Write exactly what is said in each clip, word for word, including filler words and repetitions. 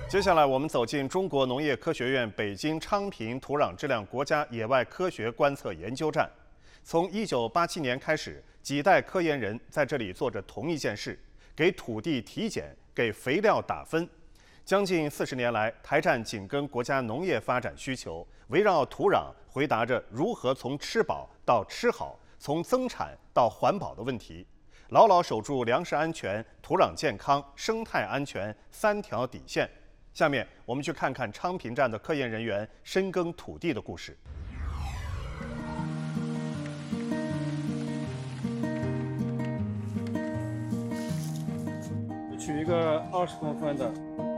接下来，我们走进中国农业科学院北京昌平土壤质量国家野外科学观测研究站。从一九八七年开始，几代科研人在这里做着同一件事：给土地体检，给肥料打分。将近四十年来，台站紧跟国家农业发展需求，围绕土壤回答着如何从吃饱到吃好，从增产到环保的问题，牢牢守住粮食安全、土壤健康、生态安全三条底线。下面我们去看看昌平站的科研人员深耕土地的故事。 取一个二十公分的，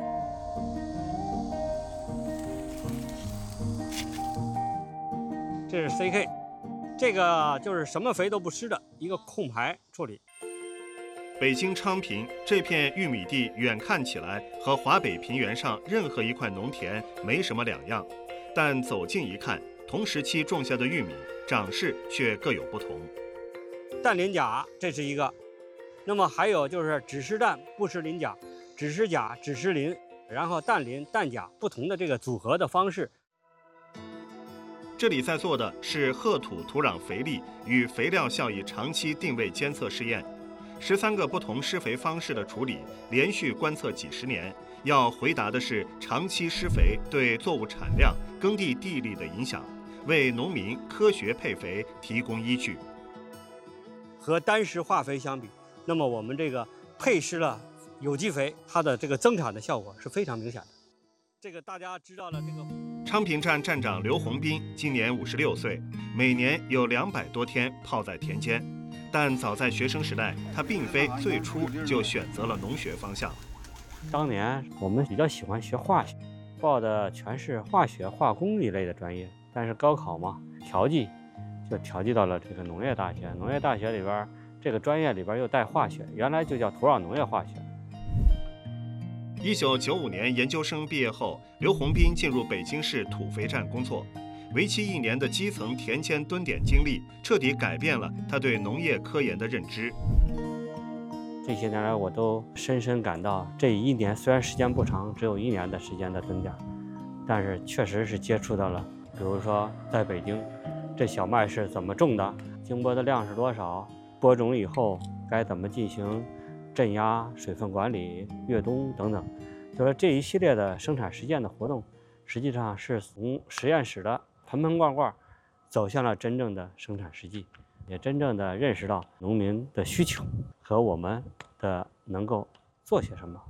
这是 C K， 这个就是什么肥都不施的一个空排处理。 北京昌平这片玉米地，远看起来和华北平原上任何一块农田没什么两样，但走近一看，同时期种下的玉米长势却各有不同。 氮磷钾，这是一个。那么还有就是只施氮不施磷钾，只施钾只施磷，然后氮磷氮钾不同的这个组合的方式。 这里在做的是褐土土壤肥力与肥料效益长期定位监测试验。十三个不同施肥方式的处理，连续观测几十年，要回答的是长期施肥对作物产量、耕地地力的影响，为农民科学配肥提供依据。 和单施化肥相比，那么我们这个配施了有机肥，它的这个增产的效果是非常明显的。这个大家知道了，这个昌平站站长刘洪斌今年五十六岁，每年有两百多天泡在田间。但早在学生时代，他并非最初就选择了农学方向。 当年我们比较喜欢学化学，报的全是化学、化工一类的专业。但是高考嘛，调剂就调剂到了这个农业大学。农业大学里边这个专业里边又带化学，原来就叫土壤农业化学。 一九九五年研究生毕业后，刘洪斌进入北京市土肥站工作。为期一年的基层田间蹲点经历，彻底改变了他对农业科研的认知。 这些年来，我都深深感到，这一年虽然时间不长，只有一年的时间的蹲点，但是确实是接触到了，比如说在北京，这小麦是怎么种的，经播的量是多少，播种以后该怎么进行镇压、水分管理、越冬等等，就说这一系列的生产实践的活动，实际上是从实验室的盆盆罐罐走向了真正的生产实际，也真正的认识到农民的需求和我们的能够做些什么。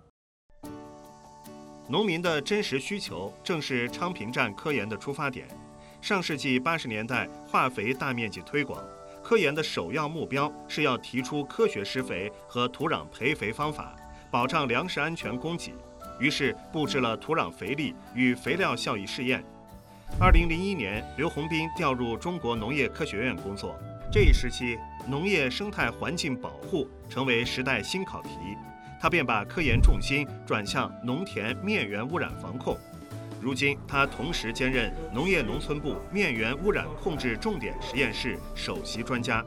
农民的真实需求正是昌平站科研的出发点。上世纪八十年代，化肥大面积推广，科研的首要目标是要提出科学施肥和土壤培肥方法，保障粮食安全供给。于是布置了土壤肥力与肥料效益试验。二零零一年，刘洪斌调入中国农业科学院工作。这一时期，农业生态环境保护成为时代新考题，他便把科研重心转向农田面源污染防控。如今，他同时兼任农业农村部面源污染控制重点实验室首席专家。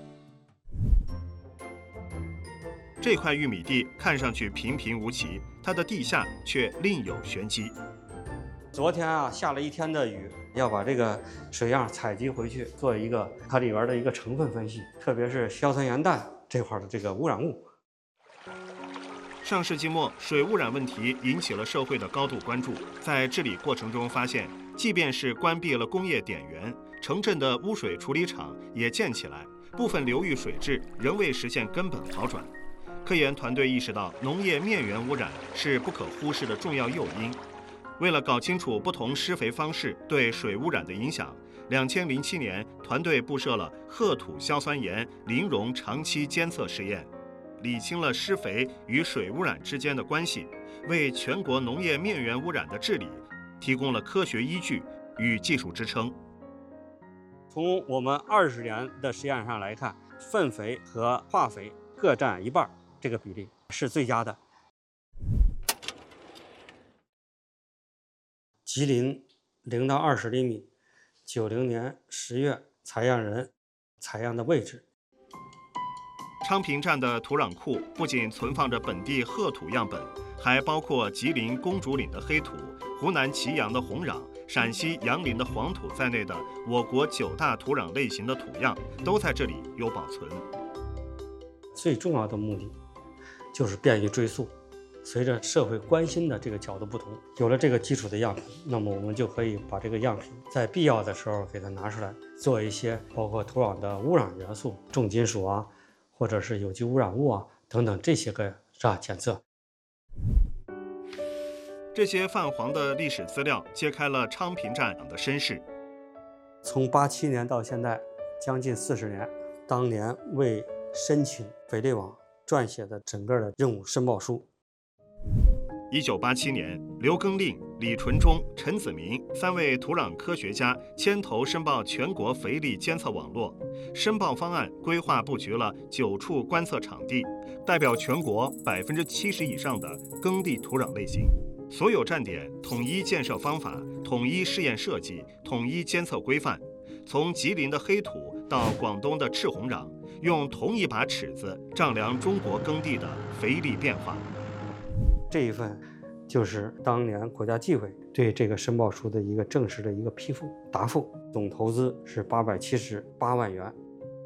这块玉米地看上去平平无奇，它的地下却另有玄机。 昨天啊，下了一天的雨，要把这个水样采集回去，做一个它里边的一个成分分析，特别是硝酸盐氮这块的这个污染物。 上世纪末，水污染问题引起了社会的高度关注。在治理过程中发现，即便是关闭了工业点源，城镇的污水处理厂也建起来，部分流域水质仍未实现根本好转。科研团队意识到，农业面源污染是不可忽视的重要诱因。为了搞清楚不同施肥方式对水污染的影响，两千零七年，团队布设了褐土硝酸盐磷溶长期监测试验，理清了施肥与水污染之间的关系，为全国农业面源污染的治理提供了科学依据与技术支撑。 从我们二十年的实验上来看，粪肥和化肥各占一半，这个比例是最佳的。吉林零到二十厘米，九零年十月采样人，采样的位置。 昌平站的土壤库不仅存放着本地褐土样本，还包括吉林公主岭的黑土、湖南祁阳的红壤、陕西杨林的黄土在内的我国九大土壤类型的土样都在这里有保存。 最重要的目的就是便于追溯。随着社会关心的这个角度不同，有了这个基础的样品，那么我们就可以把这个样品在必要的时候给它拿出来，做一些包括土壤的污染元素、重金属啊，或者是有机污染物啊等等这些个啊检测。 这些泛黄的历史资料揭开了昌平站的身世。 从八七年到现在，将近四十年，当年为申请肥力网撰写的整个的任务申报书。 一九八七年，刘耕令、李纯忠、陈子明三位土壤科学家牵头申报全国肥力监测网络。申报方案规划布局了九处观测场地，代表全国百分之七十以上的耕地土壤类型。所有站点统一建设方法，统一试验设计，统一监测规范。从吉林的黑土到广东的赤红壤，用同一把尺子丈量中国耕地的肥力变化。 这一份就是当年国家纪委对这个申报书的一个正式的一个批复答复，总投资是八百七十八万元。